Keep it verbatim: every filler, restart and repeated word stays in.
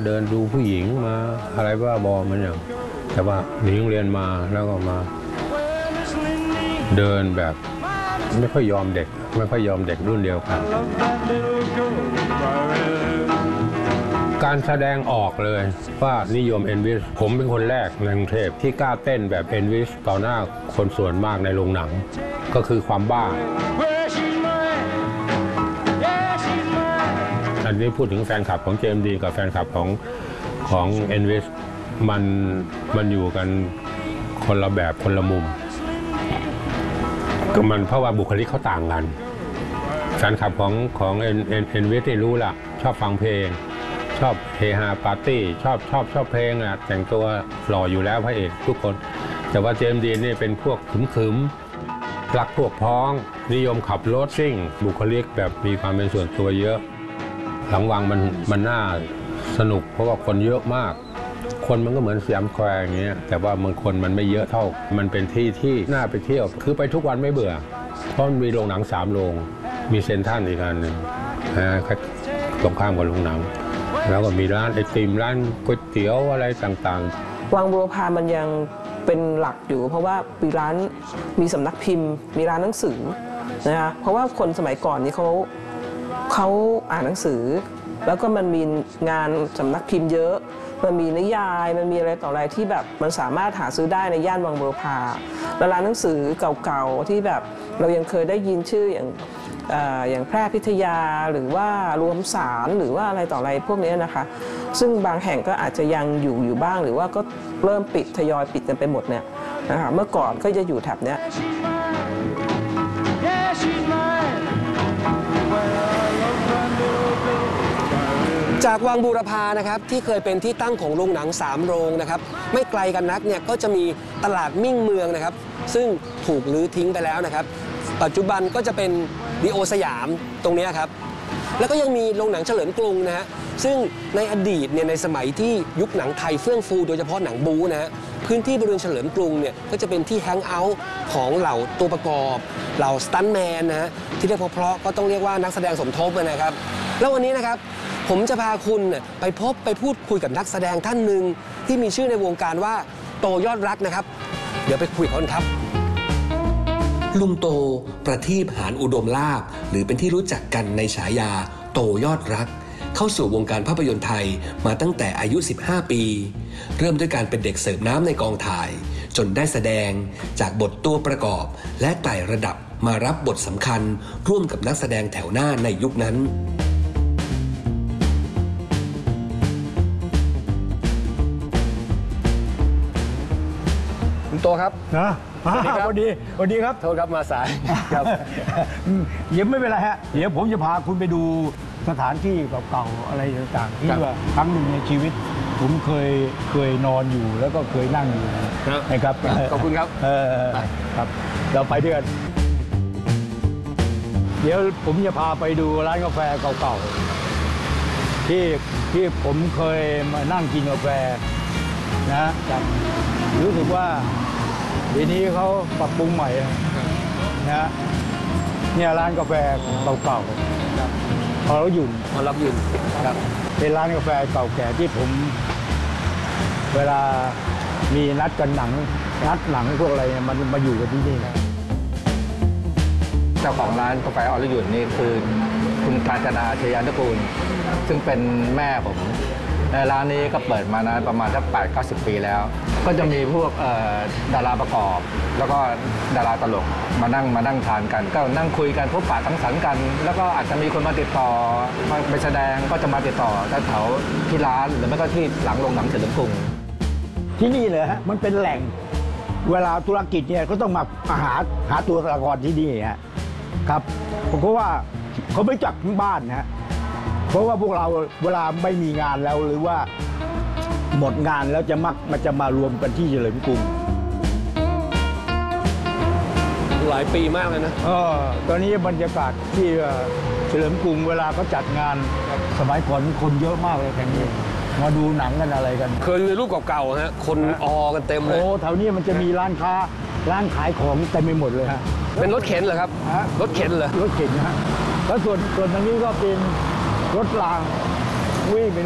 เดินดูผู้หญิงมาอะไรบ้าบอมันอย่างแต่ว่าหนีโรงเรียนมาแล้วก็มาเดินแบบไม่ค่อยยอมเด็กไม่ค่อยยอมเด็กรุ่นเดียวกันการแสดงออกเลยว่านิยมเอ็นวิสผมเป็นคนแรกในกรุงเทพที่กล้าเต้นแบบเอ็นวิสต่อหน้าคนส่วนมากในโรงหนังก็คือความบ้าอันนี้พูดถึงแฟนคลับของเจมส์ดีกับแฟนคลับของของเอ็นวิสมันมันอยู่กันคนละแบบคนละมุมก็มันเพราะว่าบุคลิกเขาต่างกันแฟนคลับของของเอ็นเอ็นเอ็นวิสที่รู้ละชอบฟังเพลงชอบเฮฮาปาร์ตี้ชอบชอบชอบเพลงอ่ะแต่งตัวหล่ออยู่แล้วพระเอกทุกคนแต่ว่าเจมส์ดีนี่เป็นพวกขึมๆรักพวกพ้องนิยมขับรถซิ่งบุคลิกแบบมีความเป็นส่วนตัวเยอะหลังวังมันมันน่าสนุกเพราะว่าคนเยอะมากคนมันก็เหมือนสยามสแควร์อย่างเงี้ยแต่ว่ามันคนมันไม่เยอะเท่ามันเป็นที่ที่น่าไปเที่ยวคือไปทุกวันไม่เบื่อเพราะมันมีโรงหนังสามโรงมีเซ็นทรัลอีกอันหนึ่งนะตรงข้ามกับโรงหนังแล้วก็มีร้านไอติมร้านก๋วยเตี๋ยวอะไรต่างๆวังบุรพามันยังเป็นหลักอยู่เพราะว่ามีร้านมีสำนักพิมพ์มีร้านหนังสือนะคะเพราะว่าคนสมัยก่อนนี้เขาเขาอ่านหนังสือแล้วก็มันมีงานสำนักพิมพ์เยอะมันมีนิยายมันมีอะไรต่ออะไรที่แบบมันสามารถหาซื้อได้ในย่านวังบุรพาแล้วร้านหนังสือเก่าๆที่แบบเรายังเคยได้ยินชื่ออย่างอย่างแพร่พิทยาหรือว่ารวมสารหรือว่าอะไรต่ออะไรพวกนี้นะคะซึ่งบางแห่งก็อาจจะยังอยู่อยู่บ้างหรือว่าก็เริ่มปิดทยอยปิดกันไปหมดเนี่ยนะคะเมื่อก่อนก็จะอยู่แถบเนี้ยจากวังบูรพานะครับที่เคยเป็นที่ตั้งของโรงหนังสามโรงนะครับไม่ไกลกันนักเนี่ยก็จะมีตลาดมิ่งเมืองนะครับซึ่งถูกรื้อทิ้งไปแล้วนะครับปัจจุบันก็จะเป็นดีโอสยามตรงนี้ครับแล้วก็ยังมีโรงหนังเฉลิมกรุงนะฮะซึ่งในอดีตเนี่ยในสมัยที่ยุคหนังไทยเฟื่องฟูโดยเฉพาะหนังบู๊นะฮะพื้นที่บริเวณเฉลิมกรุงเนี่ยก็จะเป็นที่แฮงเอาท์ของเหล่าตัวประกอบเหล่าสตันท์แมนนะฮะที่เรียกเพราะๆก็ต้องเรียกว่านักแสดงสมทบนะครับแล้ววันนี้นะครับผมจะพาคุณไปพบไปพูดคุยกับนักแสดงท่านหนึ่งที่มีชื่อในวงการว่าโตยอดรักนะครับเดี๋ยวไปคุยกับเขาครับลุงโตประทีปหานอุดมลาภหรือเป็นที่รู้จักกันในฉายาโตยอดรักเข้าสู่วงการภาพยนตร์ไทยมาตั้งแต่อายุสิบห้าปีเริ่มด้วยการเป็นเด็กเสิร์ฟน้ำในกองถ่ายจนได้แสดงจากบทตัวประกอบและไต่ระดับมารับบทสำคัญร่วมกับนักแสดงแถวหน้าในยุคนั้นลุงโตครับนะสวัสดีสวัสดีครับโทษครับมาสายครับเดี๋ยวไม่เป็นไรฮะเดี๋ยวผมจะพาคุณไปดูสถานที่เก่าๆอะไรต่างๆที่ว่าครั้งหนึ่งในชีวิตผมเคยเคยนอนอยู่แล้วก็เคยนั่งอยู่นะครับขอบคุณครับครับเราไปด้วยกันเดี๋ยวผมจะพาไปดูร้านกาแฟเก่าๆที่ที่ผมเคยมานั่งกินกาแฟนะรู้สึกว่าทีนี้เขาปรับปรุงใหม่นะเนี่ยร้านกาแฟเก่าๆพอเราหยุ่นพอรับหยุ่นครับเป็นร้านกาแฟเก่าแก่ที่ผมเวลามีนัดกันหนังนัดหนังพวกอะไรมันมาอยู่กันที่นี่นะเจ้าของร้านกาแฟอรหยุ่นนี่คือคุณกาญจนาชยานกูลซึ่งเป็นแม่ผมในร้านนี้ก็เปิดมานานประมาณสักแปดเก้าสิบปีแล้วก็จะมีพวกดาราประกอบแล้วก็ดาราตลกมานั่งมานั่งทานกันก็นั่งคุยกันพบปะสังสรรค์กันแล้วก็อาจจะมีคนมาติดต่อมาไปแสดงก็จะมาติดต่อแถวที่ร้านหรือไม่ก็ที่หลังโรงหนังเฉลิมกรุงที่นี่เลยฮะมันเป็นแหล่งเวลาธุรกิจเนี่ยก็ต้องมาหาหาตัวละครที่นี่ฮะครับเพราะว่าเขาไม่จับทั้งบ้านนะฮะเพราะว่าพวกเราเวลาไม่มีงานแล้วหรือว่าหมดงานแล้วจะมักมันจะมารวมกันที่เฉลิมกรุงหลายปีมากเลยนะเออตอนนี้บรรยากาศที่เฉลิมกรุงเวลาเขาจัดงานสมัยก่อนคนเยอะมากเลยแถวนี้มาดูหนังกันอะไรกันเคยดูในรูปเก่าๆฮะคนออกันเต็มเลยโอ้แถวนี้มันจะมีร้านค้าร้านขายของเต็มไปหมดเลยฮะเป็นรถเข็นเหรอครับรถเข็นเหรอรถเข็นนะฮะแล้วส่วนส่วนทางนี้ก็เป็นรถรางวิ่งไป